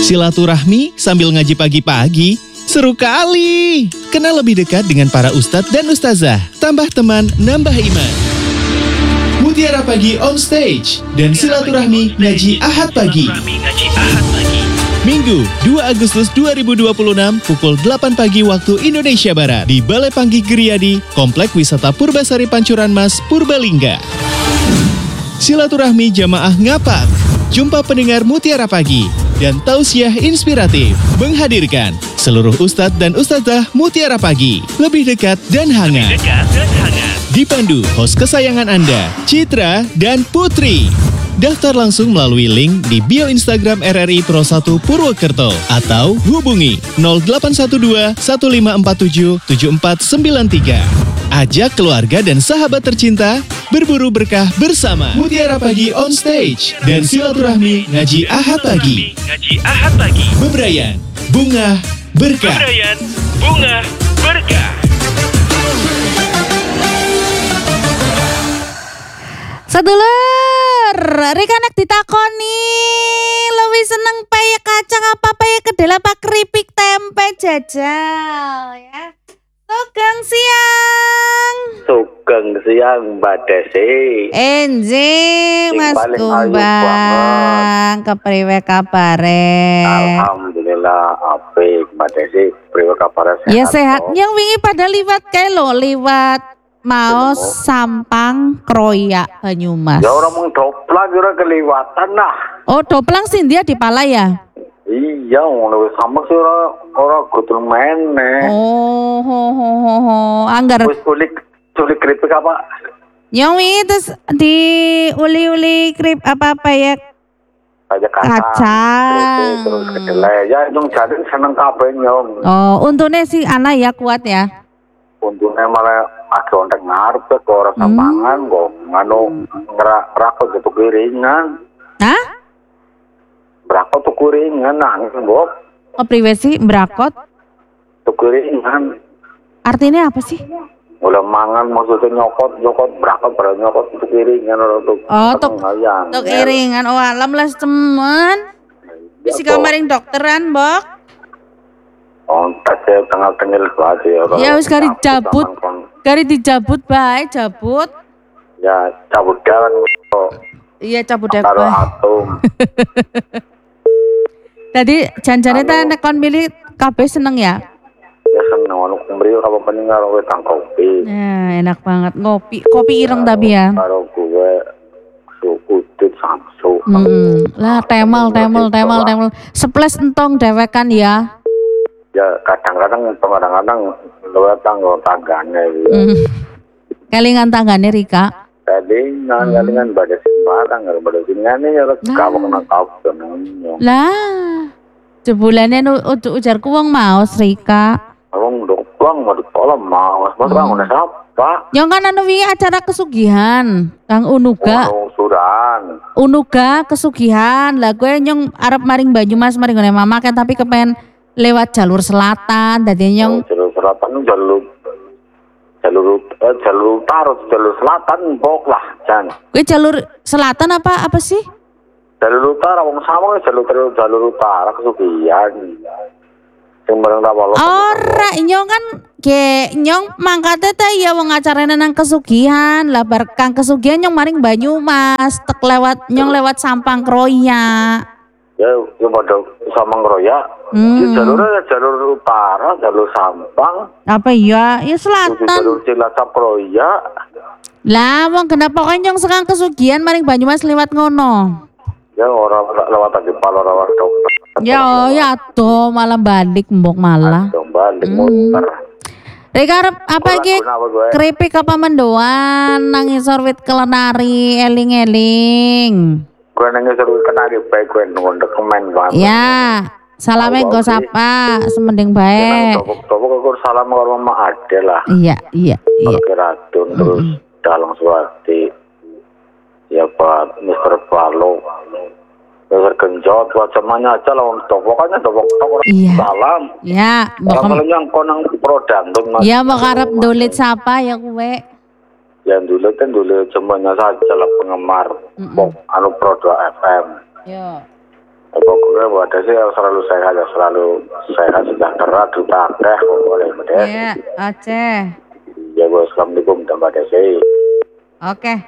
Silaturahmi sambil ngaji pagi-pagi, seru kali. Kenal lebih dekat dengan para ustadz dan ustazah, tambah teman, nambah iman. Mutiara Pagi on stage dan silaturahmi ngaji Ahad pagi. Minggu 2 Agustus 2026 pukul 8 pagi waktu Indonesia Barat di Balai Panggih Geriyadi, Komplek Wisata Purbasari Pancuran Mas, Purbalingga. Silaturahmi jamaah ngapak, jumpa pendengar Mutiara Pagi, dan tausiah inspiratif menghadirkan seluruh ustadz dan ustazah Mutiara Pagi, lebih dekat dan hangat. Dipandu host kesayangan Anda, Citra dan Putri. Daftar langsung melalui link di bio Instagram RRI Pro 1 Purwokerto atau hubungi 0812 1547 7493. Ajak keluarga dan sahabat tercinta berburu berkah bersama Mutiara Pagi on stage dan silaturahmi ngaji Ahad pagi. Bebrayan, bunga, berkah. Sedulur, rekanek ditakoni lebih seneng peyek kacang apa peyek kedel apa keripik tempe jajal ya. Sugeng siang Mbak Desi. Enjing Mas Kumbang, kepriwe kabare? Alhamdulillah apik Mbak Desi, priwe kabare sehat. Ya sehat, yang wingi pada liwat kae lho, liwat Maos Sampang Kroya Banyumas. Ya orang mung doplang ora keliwatan nah. Oh, doplang sih dia di Pala ya? Iya, wis sama sih ora kudu meneh. Oh, anggar. Wis kulik keripik apa? Yang wingi terus di uli-uli krip apa ya? Kayak kacang. Terus kedelai. Ya nyong jadi seneng kabeh nyong. Oh, untune sih anak ya kuat ya. Untune malah agak ontek ngarep kok ora sampangan kok nganu ngerakot itu piringan. Hah? Berakot tuh kuringan nangis Bob. Oh, priwe sih berakot? Tuh kuringan. Artinya apa sih? Udah mangan maksudnya nyokot berakot pada nyokot tuh kuringan untuk. Oh, tuk iringan. Oh, alam lah teman. Bisa kamaring dokteran, Bok. Oh, saya tengah-tengah aja ya. Ya wis kari dijabut bae, jabut. Ya, cabut jalan kok. Iya, cabut dek bae. Atom. Tadi janjane ta nek kon milih kabeh seneng ya? Ya seneng ono kumriyo apa peninggal wetang kopi. Nah, enak banget kopi ireng tapi ya. Karo gue sukudut samsu. Lah temel. Seples entong dewekan ya. Ya kadang-kadang lewat tanggane. Kalingan tanggane Rika. Kalingan pada sembarang pada singane ya kamu kena kabeh. Lah. Jebulane ujarku wong Maos Rika. Wong doang mau ditolong Maos. Mas ngono sapa? Yang kan anu wingi acara kesugihan, Kang Unuga. Suran. Unuga kesugihan. Lah gue nyong arep maring Banyumas maring ngene mama kan tapi kepen lewat jalur selatan dadi nyong jalur selatan jalur utara jalur selatan pok lah jan. Gue jalur selatan apa sih? Jalur utara wong sama jalur utara kesugihan. Sing bareng ta walau. Ora nyong kan nyong mangkate ta ya wong acarane nang kesugihan. Lah bar kang kesugihan nyong maring Banyumas tek lewat nyong lewat Sampang Kroya. Ya pada Sampang Kroya. Jalur utara, jalur Sampang. Apa ya? Ya selatan. Jalur Cilacap Kroya. Lah, wong kenapa kok nyong sekang kesugihan maring Banyumas lewat ngono? Ya orang lewat aja palo rawat dokter. Ya tuh malah balik mbok malah. Balik muter. Rika apa iki? Keripik apa mendoan nang isor wit kelenari eling-eling. Gue nang isor wit kenari bae gue ngondek kemen banget. Ya. Salame go sapa semending bae. Toko salam karo Mama Ade lah. Iya. Keratun terus dalang suwati. Ya Pak Mr. Palo. Mr. Genjot wacamanya aja lah untuk pokoknya toko salam. Iya, kalau yang konang prodang tuh. Iya, mau karep dolit sapa ya kowe. Yang dulu semuanya saja lah penggemar anu Pro 2 FM. Yo. Pokoknya buat sih selalu sehat sejahtera duta akeh boleh Mbak. Iya, Aceh. Ya bos, assalamualaikum Mbak Desi. Oke,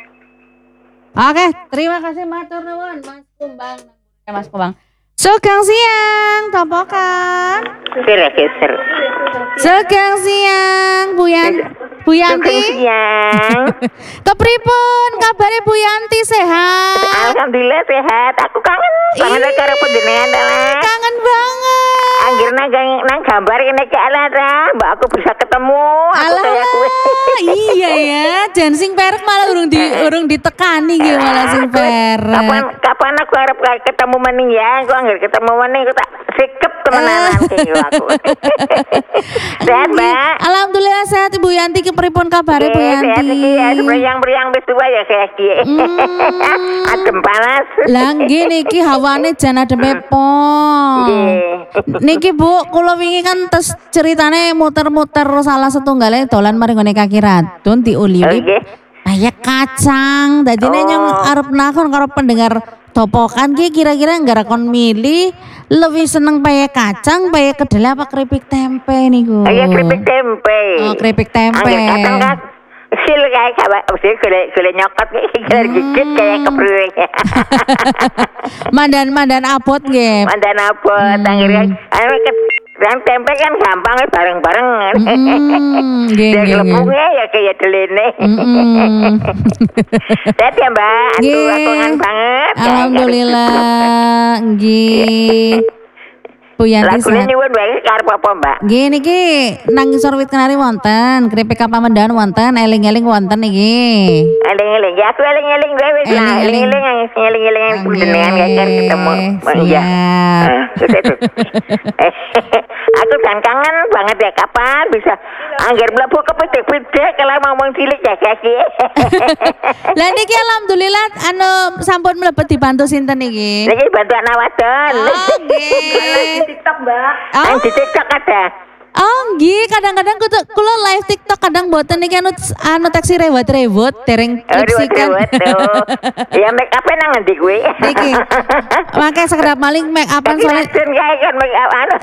terima kasih matur nuwun Mas Kumbang. Mas Kumbang. Sugeng siang, topokan. Geser. Sugeng siang, Bu Yanti. Siang. Kepripun kabare Bu Yanti sehat? Alhamdulillah sehat. Aku kangen banget karo panjenengan lah. Kangen banget. Anggir nang gambar kene ke Alara, mbak aku bisa ketemu. Aku kayak kowe. Iya ya, jan sing perek malah urung ditekani gitu malah sing perek. Kapan aku harap ketemu maning ya? Aku anggir ketemu maning aku tak sikep temenan kayak aku. Sehat, Mbak. Alhamdulillah sehat Ibu Yanti. Kepripun kabare Bu Yanti? Sehat iki ya, meriang wis tua ya kayak iki. Adem panas. Lah nggih niki hawane jan ademe pol. Niki Bu, kula wingi kan tes ceritane muter-muter salah setunggale dolan mari ngene Kaki Radun diuli-uli. Kayak kacang. Dadine nyong arep nakon karo pendengar topokan ki kira-kira nggak kon milih lebih seneng paye kacang, paye kedelai apa keripik tempe niku? Iya keripik tempe. Oh keripik tempe. Kacang kan sil kayak gule nyokot kayak gigit kayak kepriwe. Mandan abot nggih. Mandan abot anggere yang tempe kan gampang bareng-bareng. Nggih. Lepungnya ya kayak delene. Dadi ya Mbak, aku kangen banget. Alhamdulillah, nggih. Bu Yanti lagune nyuwun wae karep apa Mbak? Nggih niki nang ngisor wit kenari wonten, keripik Pamandahan wonten, eling-eling wonten niki. Eling-eling, ya aku eling-eling wae wis lah, eling-eling jenengan kayak ketemu. Iya. Aku kan kangen banget ya kapan bisa anggar mlebu kepedhe-pedhe kalau ngomong cilik ya kaki. Lah niki alhamdulillah sampun mlebet dibantu sinten niki? Niki bantu anak wadon. Oh nggih. TikTok Mbak. Yang di TikTok ada. Oh nggih, kadang-kadang kula live TikTok kadang boten niki anu taksi rewot-rewot dereng klipsikan. Ya make up nang ngendi kuwi? Niki. Makanya sekedap maling make upan soalnya. Kan make up anu.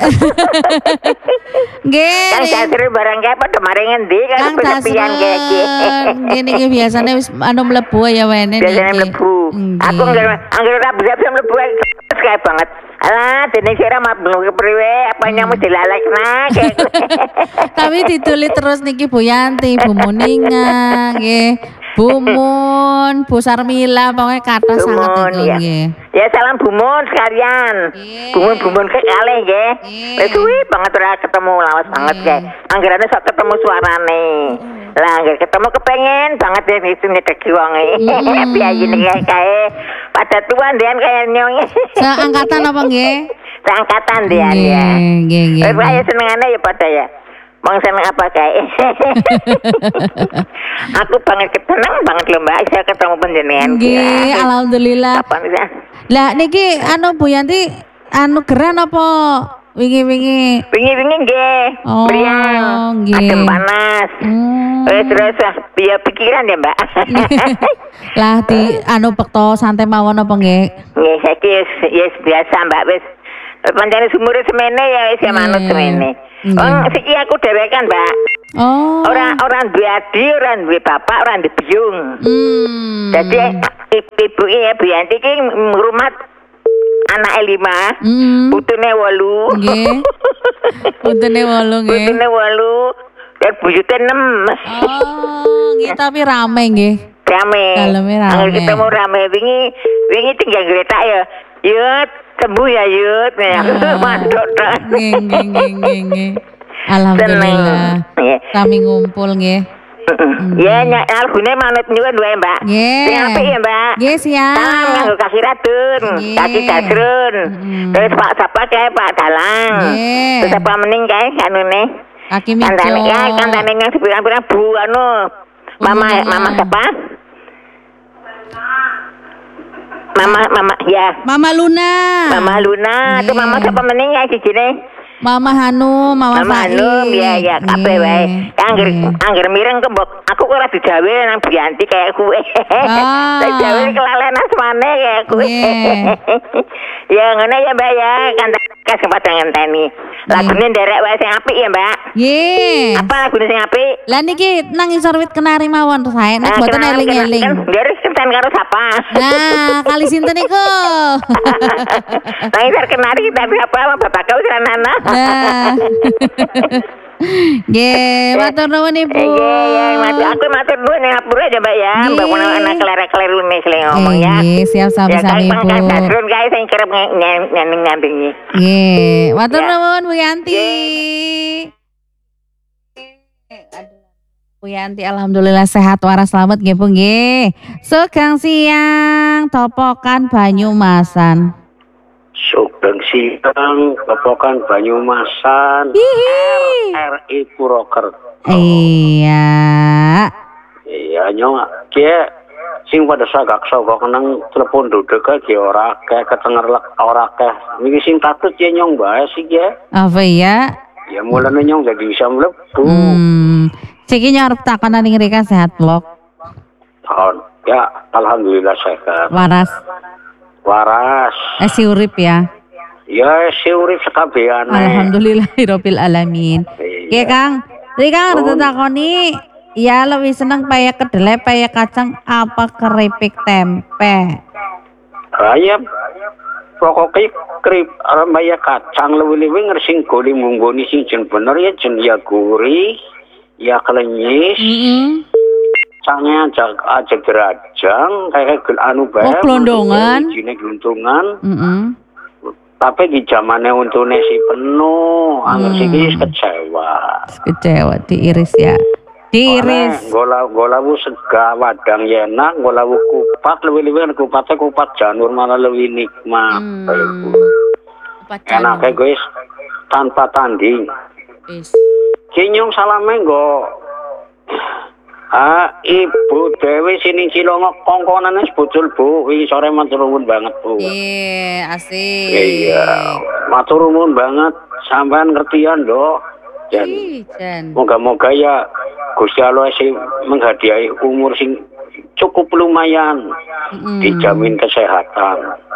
Nggih. Kan jasre barang kae padha mari ngendi kan kesepian kae iki. Nggih niki biasane wis anu mlebu ya wene niki. Biasane mlebu. Aku anggere ora bisa mlebu kae banget. Alah, dene sira mabung kepriwe apa nyamuk dilalekna kayak. Tapi ditulis terus niki Bu Yanti, Bu Muninga, nggih. Bu Mun, Bu Sarmila, pokoknya kata sangat itu nggih. Ya salam Bu Mun sekalian. Bu Mun kekalih nggih. Wis suwi banget ora ketemu lawas banget kae. Anggerane sok ketemu suarane. Lah angger ketemu kepengen banget ya wis ngedeki wonge. Biyayine kae pada tua ndian kaya nyong. Seangkatan apa nggih? Seangkatan ndian ya. Nggih. Wis senengane ya pada ya. Mau seneng apa kayak? Aku seneng banget loh Mbak, saya ketemu panjenengan. Nggih, alhamdulillah. Lah niki Bu Yanti geran apa wingi-wingi? Wingi-wingi nggih. Meriang. Adem panas. Terus biar pikiran ya Mbak. Lah di bekto santai mawon apa nggih? Nggih, saiki wis biasa Mbak wis. Pancene sumure semene ya wis manut semene. Siki aku dhewe kan, Mbak. Oh. Ora duwe adi, ora duwe bapak, ora duwe biyung. Jadi ibu ya Bu Yanti iki ngrumat anake 5, putune 8. Nggih. Putune 8 nggih. Putune 8, dan buyute 6. Oh, nggih tapi rame nggih. Rame. Daleme rame. Ketemu rame wingi tinggal gretak ya. Yut, sembuh ya Yut. Mandok tok. Nggih. Alhamdulillah. Kami ngumpul nggih. Ya, albune manut nyuwun wae, Mbak. Sing apik ya, Mbak. Nggih, siap. Salam kanggo Kaki Radun, Kaki Dasrun. Terus Pak Sapa kae Pak Dalang. Terus apa mening kae anune? Kaki Mijo. Kandane yang sepirang-pirang Bu Mama siapa? Mama ya. Mama Luna. Itu Mama siapa mening ya sijine? Mama Hanum, Mama Hanum, Faik. ya kabeh wae. Angger mireng kembok. Aku kok ora dijawe nang Bianti kayak gue. Saya jawe kelalen asmane kayak gue. Ya ngene ya Mbak ya, kan kesempatan ngenteni. Lagune nderek wae sing apik ya Mbak. Nggih. Apa lagune sing apik? Lah niki nang isor wit kenari mawon sae nek mboten eling-eling. Kan dari kencan karo sapa? Nah, kali sinten niku? Nang isor kenari tapi apa bapak kau anak. Nah. Nggih, matur nuwun Ibu. Nggih, aku matur nuwun ngapura aja Mbak ya. Mbak mun ana kelere-kelerune sing ngomong ya. Nggih, siap sami-sami Ibu. Ya kan kae sing kerep nyanding-nyandingi. Nggih, matur nuwun Bu Yanti. Bu Yanti alhamdulillah sehat waras selamat nggih Bu nggih. Sugeng siang Topokan Banyumasan. Sugeng siang Topokan Banyumasan. RI Purwokerto. Iya. Iya nyong ki sing pada sagak-sagak nang telepon duduk ki ora akeh ketenger ora akeh. Niki sing takut ya nyong bae sih ya. Apa ya? Ya mulane nyong jadi bisa mlebu. Ciki nyarep takonan ning rika sehat blok. Tahun. Ya alhamdulillah sehat. Waras. Si urip ya. Ya si urip sekabehane. Alhamdulillahirabbil alamin. Nggih Kang. Rika arep takoni ya lebih seneng payek kedelai, payek kacang apa keripik tempe? Ayam pokoknya payek kacang lebih-lebih ngersing goli munggoni sing jen bener ya jen ya gurih ya kelenyis. Cangnya aja gerajang kayak anu bae. Oh, gelondongan. Jine geluntungan. Tapi di zamannya untuk nasi penuh, anggur sih kecewa. Kecewa diiris ya. Diiris. Golawu sega wadang enak, golawu kupat lebih-lebih kupatnya kupat janur malah lebih nikmat. Enaknya guys tanpa tanding. Kinyong salame nggo. Ibu Dewi sini Cilongok kongkonan sebetulnya Bu, ini sore matur nuwun banget Bu. Iya, asik. Iya, matur nuwun banget, sampean ngertian do. Dan moga-moga ya Gusti Allah sih menghadiahi umur sing cukup lumayan, dijamin kesehatan.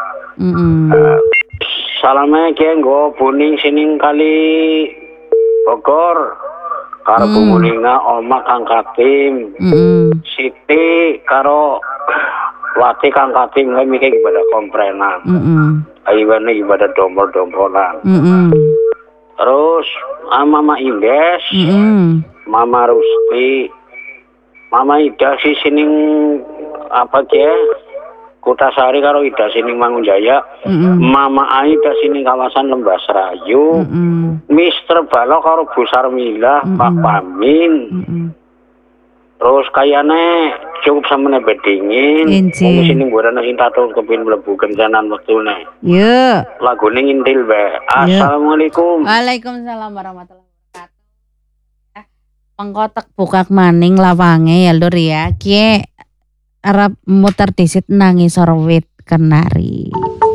Salamnya nggo Buning sini kali Bogor. Karo Bumulinga Oma Kang Katim. Siti karo Wati Kang Katim kami mikir ibadah komprenan. Ayiwane ibadah dompol-dompolan. Terus Mama Indes, Mama Rusti, Mama Ida si sining apa ya? Kutasari karo Ida sining Mangunjaya, Mama Aida sining kawasan Lembah Serayu, Mister Balok karo Bu Sarmila, Pak Pamin. Terus kayane cukup samene bedingin. Wong sini borana sing tato kepin mlebu kencanan wektune. Yo. Lagune ngintil bae. Assalamualaikum. Waalaikumsalam warahmatullahi wabarakatuh. Pengkotek bukak maning lawange ya Lur ya. Kie arep muter disit nang isor wit kenari.